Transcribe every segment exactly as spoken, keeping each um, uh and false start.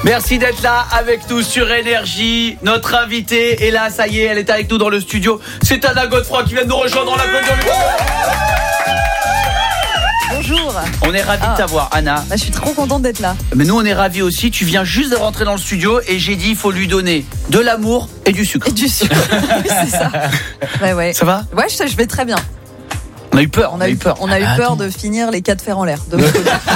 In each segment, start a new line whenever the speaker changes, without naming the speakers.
Merci d'être là avec nous sur Énergie. Notre invitée est là, ça y est, elle est avec nous dans le studio. C'est Anna Godefroy qui vient de nous rejoindre dans la plage.
Bonjour.
On est ravis ah. de t'avoir, Anna.
Bah, je suis trop contente d'être là.
Mais nous, on est ravis aussi. Tu viens juste de rentrer dans le studio et j'ai dit il faut lui donner de l'amour et du sucre.
Et du sucre, oui, c'est ça. Ouais, ouais.
Ça va ?
Ouais, je, je vais très bien.
On a eu peur.
On a, on a eu peur. On a eu peur de finir les quatre fers en l'air. De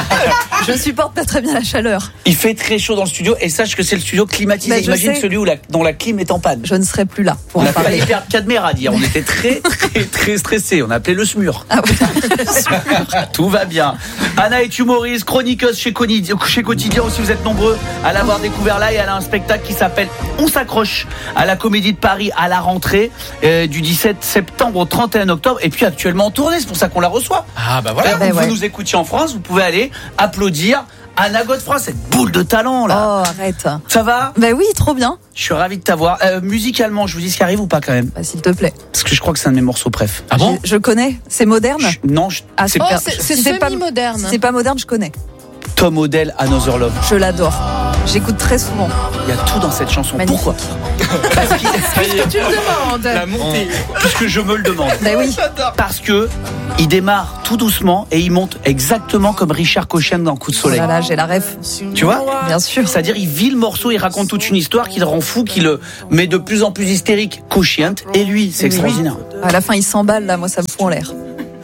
je supporte pas très bien la chaleur.
Il fait très chaud dans le studio et sache que c'est le studio climatisé.
Bah,
Imagine
sais.
celui où la, dont la clim est en panne.
Je ne serai plus là pour
on
en
a
parler.
failli perdre Cadmer dire. On était très très très stressés. On a appelé le S M U R.
Ah ouais.
Tout va bien. Anna est humoriste, chroniqueuse chez, Coni- chez Quotidien aussi. Vous êtes nombreux à l'avoir découvert là et elle a un spectacle qui s'appelle On s'accroche à la Comédie de Paris à la rentrée euh, du dix-sept septembre au trente et un octobre et puis actuellement en tournée. C'est pour ça qu'on la reçoit.
Ah bah voilà.
Là,
bah
vous
ouais.
nous écoutiez en France, vous pouvez aller applaudir Anna Godefroy, cette boule de talent là.
Oh, arrête.
Ça va ?
Bah oui, trop bien.
Je suis ravi de t'avoir. Euh, musicalement, je vous dis ce qui arrive ou pas quand même ?
Bah, s'il te plaît.
Parce que je crois que c'est un de mes morceaux préf.
Ah bon ?
je, je connais. C'est moderne.
Je- Non, je-
Ah,
c'est
super.
Oh, c'est, c'est
Si pas-
semi-moderne.
Si c'est pas moderne, je connais.
Tom Odell, Another Love.
Je l'adore. J'écoute très souvent.
Il y a tout dans cette chanson.
Magnifique.
Pourquoi ? Parce qu'il-
Puisque tu me demandes.
La montée.
Puisque je me le demande.
Bah oui.
Parce que il démarre tout doucement et il monte exactement comme Richard Cochian dans Coup de soleil.
Voilà, j'ai la ref.
Tu vois ?
Bien sûr.
C'est-à-dire, il vit le morceau, il raconte toute une histoire qui le rend fou, qui le met de plus en plus hystérique. Cochian et lui, c'est extraordinaire.
À la fin, il s'emballe là. Moi, ça me fout en l'air.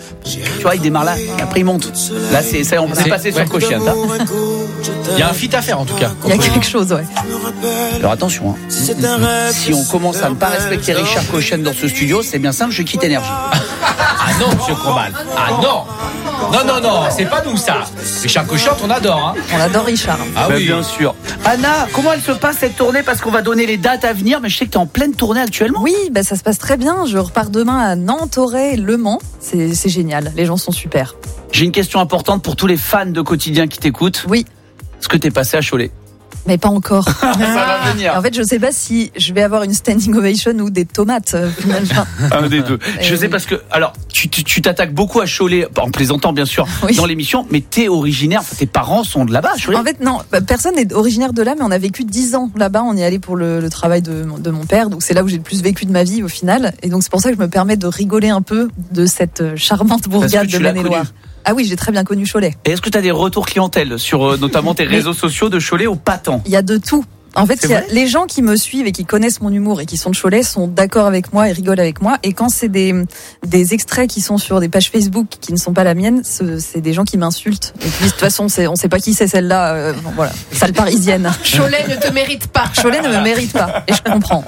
Tu vois, il démarre là, et après il monte. Là, c'est ça, on peut
C'est-
passer
ouais.
sur Cochian. Hein.
Il y a un feat à faire en tout cas.
Il y a quelque chose, ouais.
Alors attention, hein. Si on commence à ne pas respecter Richard Cochian dans ce studio, c'est bien simple, je quitte Énergie.
Ah non, monsieur Crombal. Ah non. Non, non, non, c'est pas nous ça. Richard Cochian, on adore. Hein.
On adore Richard.
Ah
Bah,
oui.
bien sûr. Anna, comment elle se passe cette tournée ? Parce qu'on va donner les dates à venir, mais je sais que tu es en pleine tournée actuellement.
Oui, bah ça se passe très bien. Je repars demain à Nantes, Auray, Le Mans. C'est, c'est génial. Les gens sont super.
J'ai une question importante pour tous les fans de Quotidien qui t'écoutent.
Oui,
Est-ce que t'es passé à Cholet ?
mais pas encore.
Ça va venir.
En fait, je sais pas si je vais avoir une standing ovation ou des tomates euh, finalement.
Un des deux.
Eh
Je sais
oui.
parce que, alors, tu, tu, tu t'attaques beaucoup à Cholet, en plaisantant bien sûr,
Oui.
dans l'émission, mais t'es originaire, enfin, tes parents sont de là-bas, à Cholet.
En fait, non, bah, personne n'est originaire de là, mais on a vécu dix ans là-bas. On y est allé pour le, le travail de, mon- de mon père, donc c'est là où j'ai le plus vécu de ma vie au final. Et donc c'est pour ça que je me permets de rigoler un peu de cette euh, charmante bourgade
tu
de
l'as
Maine-et-Loire.
connue.
Ah oui, j'ai très bien connu Cholet.
Et est-ce que tu as des retours clientèle sur euh, notamment tes
Mais-
réseaux sociaux de Cholet au Patan ?
Il y a de tout. En fait,
C'est
il y a,
vrai
les gens qui me suivent et qui connaissent mon humour et qui sont de Cholet sont d'accord avec moi et rigolent avec moi. Et quand c'est des, des extraits qui sont sur des pages Facebook qui ne sont pas la mienne, ce- c'est des gens qui m'insultent. Et puis, de toute façon, c'est, on sait pas qui c'est celle-là. Euh, bon, voilà, sale parisienne.
Cholet ne te mérite pas.
Cholet ne me mérite pas. Et je comprends.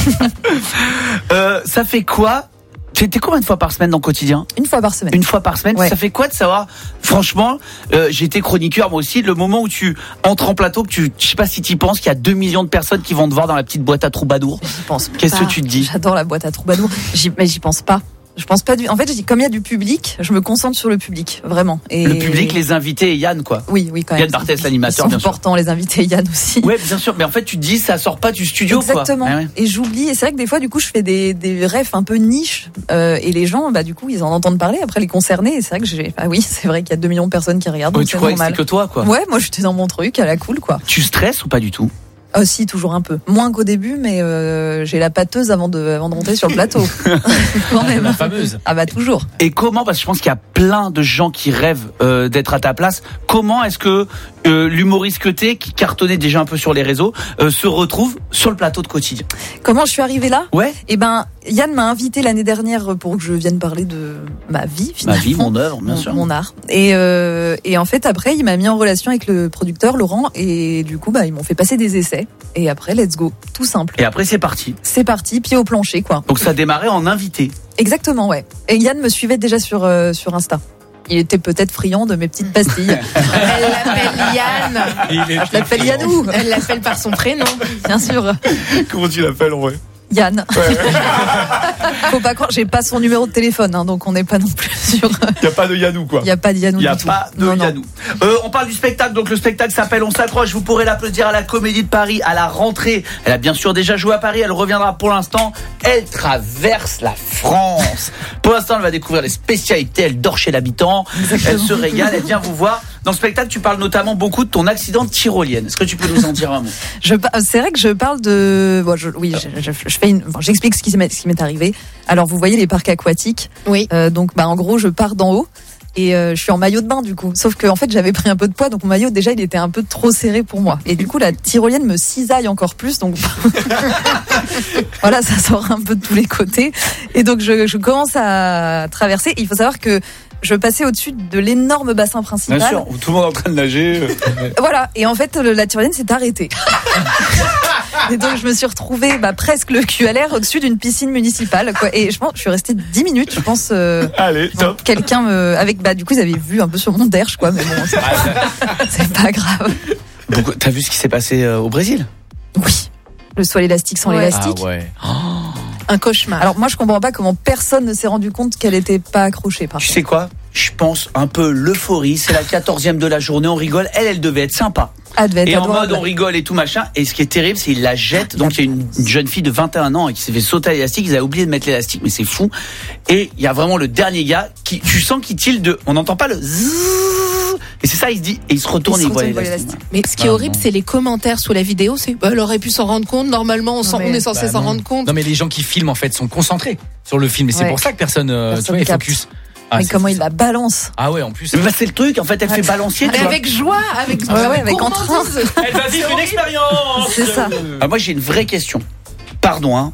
euh, Ça fait quoi ? T'es combien de fois par semaine dans Quotidien ?
Une fois par semaine.
Une fois par semaine,
Ouais.
ça fait quoi de savoir ? Franchement, euh, j'ai été chroniqueur moi aussi. Le moment où tu entres en plateau, que tu, je sais pas si tu penses qu'il y a deux millions de personnes qui vont te voir dans la petite boîte à troubadour.
J'y pense
Qu'est-ce
pas.
que tu te dis ?
J'adore la boîte à troubadour. J'y, mais j'y pense pas. Je pense pas du. En fait, je dis, comme il y a du public, je me concentre sur le public, vraiment. Et
Le public, les invités et Yann, quoi.
Oui, oui, quand même.
Yann Barthès, l'animateur,
Ils sont
bien sûr.
importants, les invités, Yann aussi.
Ouais, bien sûr. Mais en fait, tu te dis, ça sort pas du studio,
Exactement.
quoi. Ouais, ouais.
Et j'oublie. Et c'est vrai que des fois, du coup, je fais des, des refs un peu niche. Euh, et les gens, bah, du coup, ils en entendent parler. Après, les concernés. Et c'est vrai que j'ai. Ah oui, c'est vrai qu'il y a deux millions de personnes qui regardent.
Ouais,
donc
tu
c'est
crois que c'est
normal.
que toi, quoi.
Ouais, moi, j'étais dans mon truc, à la cool, quoi.
Tu stresses ou pas du tout ?
Ah, si, toujours un peu. Moins qu'au début, mais euh, j'ai la pâteuse avant de, avant de monter sur le plateau. Quand même.
La fameuse.
Ah bah toujours.
Et comment, parce que je pense qu'il y a plein de gens qui rêvent euh, d'être à ta place, comment est-ce que euh, l'humoriste que t'es, qui cartonnait déjà un peu sur les réseaux, euh, se retrouve sur le plateau de Quotidien ?
Comment je suis arrivée là ?
Ouais,
Eh ben, Yann m'a invité l'année dernière pour que je vienne parler de ma vie,
ma
finalement.
vie, mon œuvre, bien
mon,
sûr.
mon art. Et, euh, et en fait, après, il m'a mis en relation avec le producteur Laurent, et du coup, bah, ils m'ont fait passer des essais. Et après, let's go, tout simple.
Et après, c'est parti.
C'est parti, pied au plancher, quoi.
Donc ça démarrait en invité.
Exactement, ouais. Et Yann me suivait déjà sur euh, sur Insta. Il était peut-être friand de mes petites pastilles.
Elle l'appelle Yann.
Il est-
Je l'appelle Yannou,
Elle l'appelle par son prénom.
bien sûr.
Comment tu l'appelles, en vrai ?
Yann. Faut pas croire, j'ai pas son numéro de téléphone, hein, donc on n'est pas non plus sur.
Il n'y a pas de Yannou, quoi.
Il y a pas de Yannou
Il n'y a
du
pas
tout.
de
Non, non.
Yannou. Euh, on parle du spectacle, donc le spectacle s'appelle On s'accroche. Vous pourrez l'applaudir à la Comédie de Paris à la rentrée. Elle a bien sûr déjà joué à Paris, elle reviendra pour l'instant. Elle traverse la France. Pour l'instant, elle va découvrir les spécialités, elle dort chez l'habitant, elle se régale, elle vient vous voir. dans le spectacle, tu parles notamment beaucoup de ton accident de tyrolienne. Est-ce que tu peux nous en dire un mot?
Je, c'est vrai que je parle de. Bon, je, oui, je, je, je fais une. Bon, j'explique ce qui m'est, ce qui m'est arrivé. Alors, vous voyez les parcs aquatiques.
Oui.
Euh, donc, bah, en gros, je pars d'en haut. Et euh, je suis en maillot de bain du coup. Sauf que en fait j'avais pris un peu de poids, donc mon maillot déjà il était un peu trop serré pour moi. Et du coup la tyrolienne me cisaille encore plus, donc voilà, ça sort un peu de tous les côtés. Et donc je, je commence à traverser. Il faut savoir que je passais au-dessus de l'énorme bassin principal.
Bien sûr, où tout le monde est en train de nager.
Voilà. Et en fait le, la tyrolienne s'est arrêtée. Et donc je me suis retrouvée bah, presque le cul à l'air au-dessus d'une piscine municipale, quoi. Et je pense, je suis restée dix minutes, je pense. Euh,
Allez, top.
Quelqu'un me, avec, bah du coup ils avaient vu un peu sur mon derche, quoi. Mais bon, c'est pas, c'est pas grave.
Donc, t'as vu ce qui s'est passé euh, au Brésil?
Oui. Le sol élastique sans
Ouais.
l'élastique.
Ah ouais.
Un cauchemar.
Alors moi je comprends pas comment personne ne s'est rendu compte qu'elle était pas accrochée. Par
Tu
contre.
sais quoi? Je pense un peu l'euphorie. C'est la quatorzième de la journée, on rigole. Elle, elle devait être sympa.
Ah, devait être
Et en
adorable.
mode on rigole et tout machin. Et ce qui est terrible, c'est qu'il la jette. Donc il y a une, une jeune fille de vingt et un ans qui s'est fait sauter à l'élastique. Ils avaient oublié de mettre l'élastique, mais c'est fou. Et il y a vraiment le dernier gars qui, tu sens qu'il tilde de, on n'entend pas le zzzz. Et c'est ça, il se dit, et il se retourne
Il
et
se
il voit
retourne, il voit
l'élastique.
Mais ce qui est
Ah,
horrible,
non.
c'est les commentaires sous la vidéo. C'est, bah, elle aurait pu s'en rendre compte. Normalement, on, s'en-
mais-
on est censé
Bah,
s'en
non.
rendre compte.
Non mais les gens qui filment en fait sont concentrés sur le film et c'est
Ouais.
pour ça que personne, euh,
Personne
tu vois, est
capte.
focus. Ah,
Mais
c'est
comment
fou,
il
ça.
la balance?
Ah ouais, en plus.
Mais bah, c'est le truc, en fait, elle fait balancier, tu
Mais
vois.
avec joie, avec,
Ouais, ouais,
avec
avec entrain.
gourmandise.
Elle va vivre une expérience.
C'est ça.
Ah, moi, j'ai une vraie question. Pardon, hein.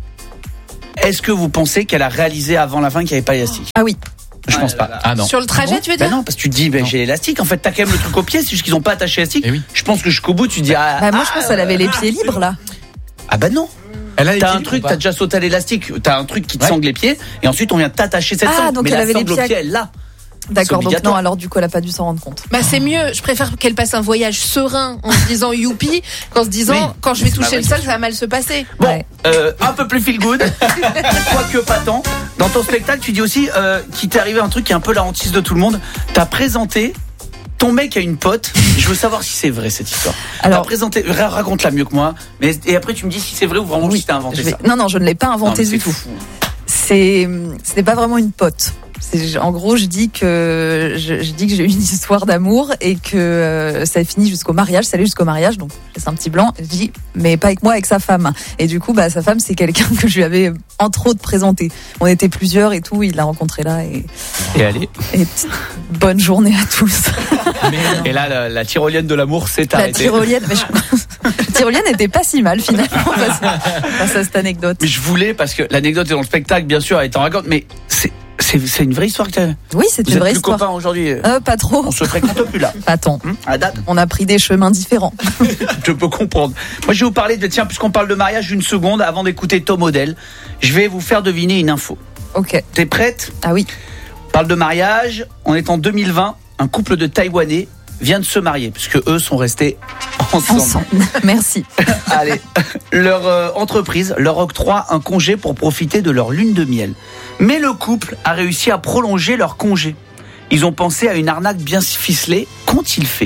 Est-ce que vous pensez qu'elle a réalisé avant la fin qu'il n'y avait pas d'élastique?
Ah oui.
Je pense pas.
Ah non.
Sur le trajet, tu veux
Ben
dire?
non, parce que tu te dis, ben,
Non.
j'ai l'élastique. En fait, t'as quand même le truc au pied, c'est juste qu'ils ont pas attaché l'élastique.
Eh oui.
Je pense que jusqu'au bout, tu te dis, ah,
Bah, moi
ah,
je pense qu'elle avait les pieds libres là.
ah bah non.
Elle a les
T'as
pieds
un truc,
ou pas
t'as déjà sauté à l'élastique, t'as un truc qui te
Ouais.
sangle les pieds, et ensuite on vient t'attacher cette
Ah,
sangle.
donc
mais
elle
la
avait les
sangle au
pieds à-
pied, elle l'a.
D'accord, donc
obligatoire.
non, alors du coup elle a pas dû s'en rendre compte.
Bah c'est mieux, je préfère qu'elle passe un voyage serein en se disant youpi qu'en se disant
Oui,
quand je vais
c'est ma
toucher le
vraie
sol ça va mal se passer.
Bon,
Ouais.
euh, un peu plus feel good, quoique pas tant. Dans ton spectacle, tu dis aussi euh, qu'il t'est arrivé un truc qui est un peu la hantise de tout le monde. T'as présenté ton mec a une pote. Je veux savoir si c'est vrai cette histoire.
Alors-
T'as présenté, ra- raconte-la mieux que moi. Mais et après tu me dis si c'est vrai ou vraiment si t'as inventé
Je vais-
ça.
Non, non, je ne l'ai pas
Non,
inventé
mais
du
c'est
tout.
fou.
C'est, ce n'est pas vraiment une pote. C'est, en gros, je dis que je, je dis que j'ai eu une histoire d'amour et que euh, ça a fini jusqu'au mariage, ça allait jusqu'au mariage, donc je laisse un petit blanc. Je dis, mais pas avec moi, avec sa femme. Et du coup, bah sa femme, c'est quelqu'un que je lui avais entre autres présenté. On était plusieurs et tout, il l'a rencontré là et,
Et allez.
et petite bonne journée à tous.
Et là, la, la tyrolienne de l'amour s'est
La
arrêtée.
tyrolienne, mais je- la tyrolienne n'était pas si mal finalement face à, face à cette anecdote.
Mais je voulais parce que l'anecdote est dans le spectacle, bien sûr, elle est en raconte, mais c'est c'est c'est une vraie histoire que t'as.
Oui, c'est
Vous
une
êtes
vraie
plus
histoire.
copains aujourd'hui.
Euh, pas trop.
On se fréquente plus là.
Attends,
Hum, à date.
on a pris des chemins différents.
Je peux comprendre. Moi, je vais vous parler de, tiens, puisqu'on parle de mariage, une seconde avant d'écouter Tom Odell, je vais vous faire deviner une info.
Ok.
T'es prête?
Ah oui.
On parle de mariage. On est en deux mille vingt. Un couple de Taïwanais vient de se marier, puisque eux sont restés ensemble.
Ensemble. Merci.
Allez, leur euh, entreprise leur octroie un congé pour profiter de leur lune de miel. Mais le couple a réussi à prolonger leur congé. Ils ont pensé à une arnaque bien ficelée. Qu'ont-ils fait?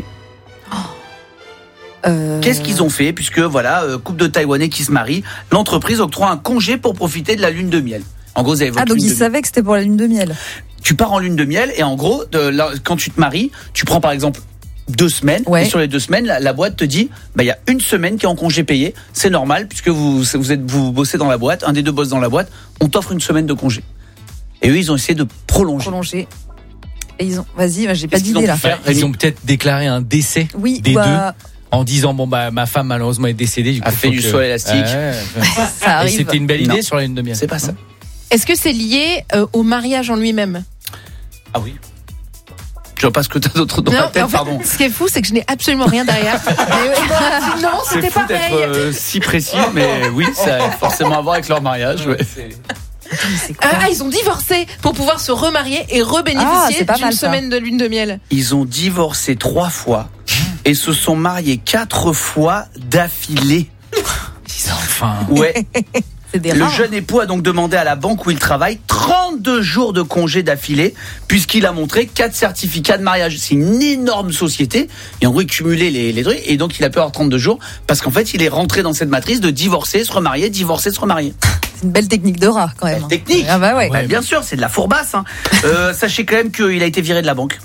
Euh,
Qu'est-ce qu'ils ont fait? Puisque voilà, euh, couple de Taïwanais qui se marient, l'entreprise octroie un congé pour profiter de la lune de miel. En gros, vous avez votre
Ah, donc
lune
ils
de miel.
savaient que c'était pour la lune de miel.
Tu pars en lune de miel et en gros, de, là, quand tu te maries, tu prends par exemple deux semaines.
Ouais.
Et sur les deux semaines, la, la boîte te dit, bah il y a une semaine qui est en congé payé. C'est normal puisque vous vous êtes vous bossez dans la boîte, un des deux bosse dans la boîte, on t'offre une semaine de congé. Et eux, ils ont essayé de prolonger.
Prolongé. Et ils ont. Vas-y, moi, j'ai pas
Qu'est-ce qu'ils
d'idée
ont
là.
pu faire
Ils ont peut-être déclaré un décès
Oui,
des
ou
deux
à-
en disant bon bah ma femme malheureusement est décédée. Du coup,
A fait
faut
du
que-
saut élastique.
Ouais, ouais.
ça
Et
arrive.
c'était une belle idée
Non.
sur la lune de miel.
C'est pas ça.
Est-ce que c'est lié euh, au mariage en lui-même?
Ah oui. Je vois pas ce que t'as d'autre dans ta tête,
en fait,
pardon.
ce qui est fou, c'est que je n'ai absolument rien derrière. Mais ouais, non,
C'est
c'était
fou
pas
d'être
pareil.
euh, si précis, mais oui, ça a forcément à voir avec leur mariage. Ouais.
C'est quoi
Ah, ils ont divorcé pour pouvoir se remarier et
Ah,
rebénéficier
c'est pas
d'une
mal, ça.
semaine de lune de miel.
Ils ont divorcé trois fois et se sont mariés quatre fois d'affilée.
Enfin.
Ouais.
C'est des
Le
rares.
jeune époux a donc demandé à la banque où il travaille trente-deux jours de congé d'affilée puisqu'il a montré quatre certificats de mariage. C'est une énorme société et en gros il cumulait les, les trucs et donc il a pu avoir trente-deux jours parce qu'en fait il est rentré dans cette matrice de divorcer, se remarier, divorcer, se remarier.
C'est une belle technique de rat quand même.
Belle technique.
Ah bah ouais.
Bah, bien sûr, c'est de la fourbasse. Hein. Euh, sachez quand même qu'il a été viré de la banque.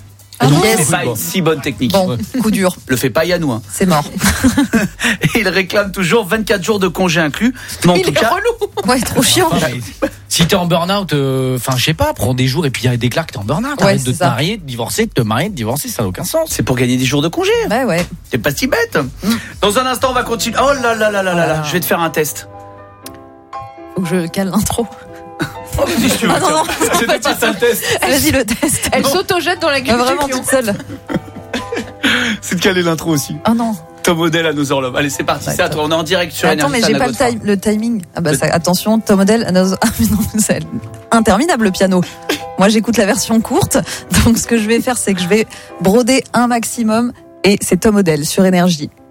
Ah
Donc
yes.
c'est pas une si bonne technique.
Bon, coup dur,
Le fait pas Yannou. Hein.
c'est mort.
Et il réclame toujours vingt-quatre jours de congé inclus. Mais en
Il
tout
est
cas,
relou.
Ouais, trop chiant.
Enfin, mais si t'es en burn-out, enfin, je sais pas, prends des jours et puis déclare que t'es en burn-out.
Ouais,
Arrête
c'est
de te
ça.
marier, de divorcer, de te marier, de divorcer, ça n'a aucun sens.
c'est pour gagner dix jours de congé.
Ouais, ouais.
C'est pas si bête. Dans un instant, on va continuer. Oh là là là là là là. Je vais te faire un test.
Faut que je cale l'intro.
Oh, vas-y, si tu veux.
Ah non, non.
C'était pas ça le test.
Vas-y, le test.
Elle s'auto-jette dans la
Ah, vraiment
discussion.
toute seule.
C'est de caler l'intro aussi.
Oh non.
Tom Odell à nos horloges. Allez, c'est parti.
Ouais,
C'est à toi. On est en direct sur
Mais attends, mais
Énergie,
j'ai
ça
pas le,
n'agote
time, le timing. Ah bah
Le-
ça, attention, Tom Odell. Ah non, ah, mais non, c'est interminable le piano. Moi, j'écoute la version courte. Donc, ce que je vais faire, c'est que je vais broder un maximum. Et c'est Tom Odell sur Énergie.